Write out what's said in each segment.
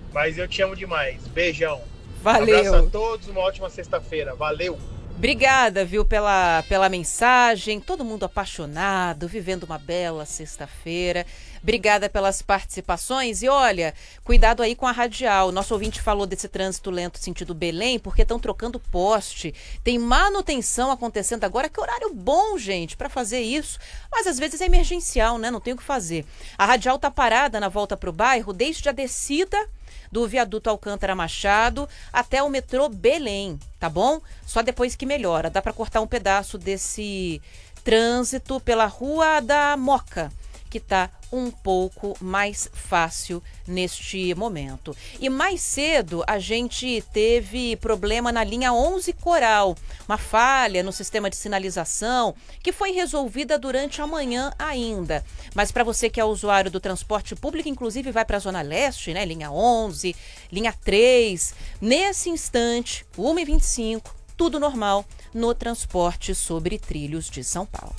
Mas eu te amo demais. Beijão. Abraço a Valeu. todos, uma ótima sexta-feira. Valeu! Obrigada, viu, pela mensagem. Todo mundo apaixonado, vivendo uma bela sexta-feira. Obrigada pelas participações. E olha, cuidado aí com a radial. Nosso ouvinte falou desse trânsito lento sentido Belém, porque estão trocando poste. Tem manutenção acontecendo agora. Que horário bom, gente, para fazer isso. Mas às vezes é emergencial, né? Não tem o que fazer. A radial tá parada na volta pro bairro desde a descida do viaduto Alcântara Machado até o metrô Belém, tá bom? Só depois que melhora. Dá para cortar um pedaço desse trânsito pela Rua da Moca, que tá um pouco mais fácil neste momento. E mais cedo a gente teve problema na linha 11 Coral, uma falha no sistema de sinalização que foi resolvida durante a manhã ainda. Mas para você que é usuário do transporte público, inclusive vai para a Zona Leste, né? Linha 11, linha 3, nesse instante, 1h25, tudo normal no transporte sobre trilhos de São Paulo.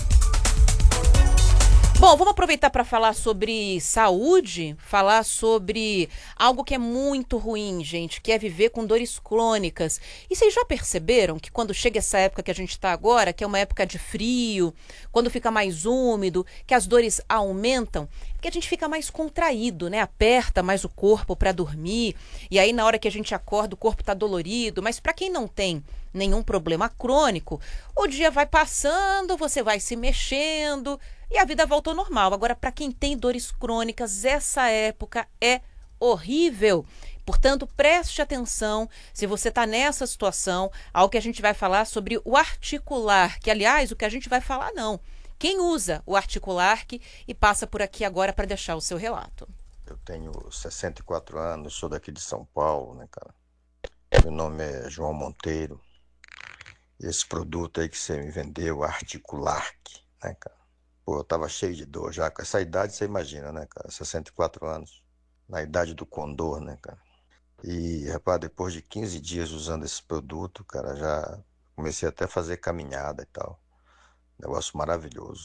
Bom, vamos aproveitar para falar sobre saúde, falar sobre algo que é muito ruim, gente, que é viver com dores crônicas. E vocês já perceberam que quando chega essa época que a gente está agora, que é uma época de frio, quando fica mais úmido, que as dores aumentam, que a gente fica mais contraído, né? Aperta mais o corpo para dormir, e aí na hora que a gente acorda o corpo está dolorido, mas para quem não tem nenhum problema crônico, o dia vai passando, você vai se mexendo e a vida volta ao normal. Agora, para quem tem dores crônicas, essa época é horrível. Portanto, preste atenção se você está nessa situação, ao que a gente vai falar sobre o Articularq, que, aliás, o que a gente vai falar não. Quem usa o Articularq e passa por aqui agora para deixar o seu relato. Eu tenho 64 anos, sou daqui de São Paulo, né, cara? Meu nome é João Monteiro. E esse produto aí que você me vendeu, Articularq, né, cara? Pô, eu tava cheio de dor já. Com essa idade, você imagina, né, cara? 64 anos. Na idade do condor, né, cara? E, rapaz, depois de 15 dias usando esse produto, cara, já comecei até a fazer caminhada e tal. Negócio maravilhoso.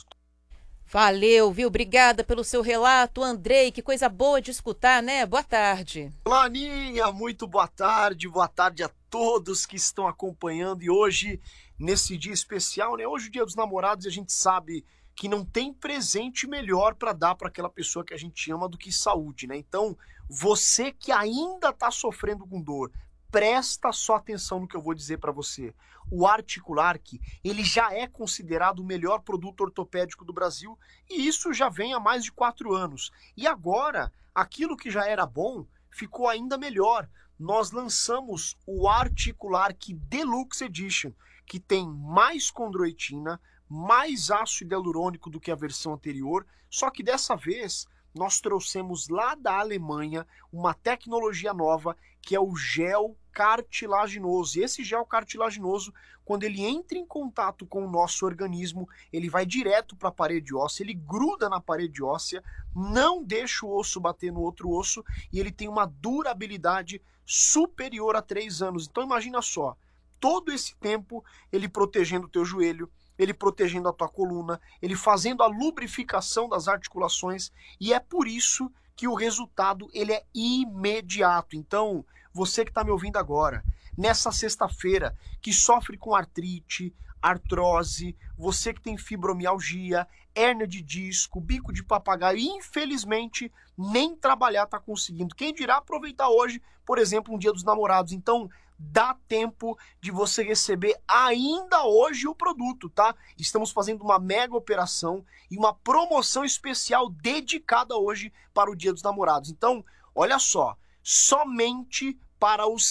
Valeu, viu? Obrigada pelo seu relato, Andrei. Que coisa boa de escutar, né? Boa tarde. Olá, Aninha. Muito boa tarde. Boa tarde a todos que estão acompanhando. E hoje, nesse dia especial, né? Hoje, o Dia dos Namorados, a gente sabe que não tem presente melhor para dar para aquela pessoa que a gente ama do que saúde, né? Então, você que ainda está sofrendo com dor, presta só atenção no que eu vou dizer para você. O Articularq, ele já é considerado o melhor produto ortopédico do Brasil e isso já vem há mais de 4 anos. E agora, aquilo que já era bom ficou ainda melhor. Nós lançamos o Articularq Deluxe Edition, que tem mais condroitina, mais ácido hialurônico do que a versão anterior, só que dessa vez nós trouxemos lá da Alemanha uma tecnologia nova que é o gel cartilaginoso. E esse gel cartilaginoso, quando ele entra em contato com o nosso organismo, ele vai direto para a parede óssea, ele gruda na parede óssea, não deixa o osso bater no outro osso e ele tem uma durabilidade superior a 3 anos. Então imagina só, todo esse tempo ele protegendo o teu joelho, ele protegendo a tua coluna, ele fazendo a lubrificação das articulações, e é por isso que o resultado ele é imediato. Então, você que está me ouvindo agora, nessa sexta-feira, que sofre com artrite, artrose, você que tem fibromialgia, hérnia de disco, bico de papagaio, infelizmente, nem trabalhar está conseguindo. Quem dirá aproveitar hoje, por exemplo, um Dia dos Namorados. Então, dá tempo de você receber ainda hoje o produto, tá? Estamos fazendo uma mega operação e uma promoção especial dedicada hoje para o Dia dos Namorados. Então, olha só, somente para os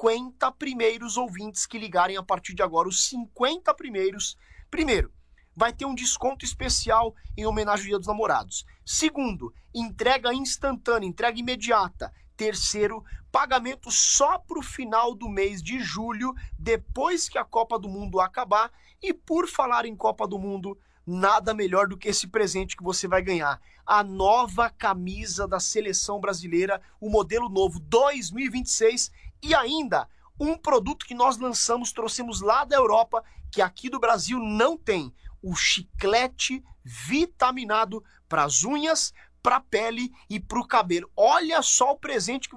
50 primeiros ouvintes que ligarem a partir de agora, os 50 primeiros, primeiro, vai ter um desconto especial em homenagem ao Dia dos Namorados. Segundo, entrega instantânea, entrega imediata. Terceiro, pagamento só para o final do mês de julho, depois que a Copa do Mundo acabar. E por falar em Copa do Mundo, nada melhor do que esse presente que você vai ganhar. A nova camisa da Seleção Brasileira, o modelo novo 2026 e ainda um produto que nós lançamos, trouxemos lá da Europa, que aqui do Brasil não tem. O chiclete vitaminado para as unhas, para a pele e para o cabelo. Olha só o presente que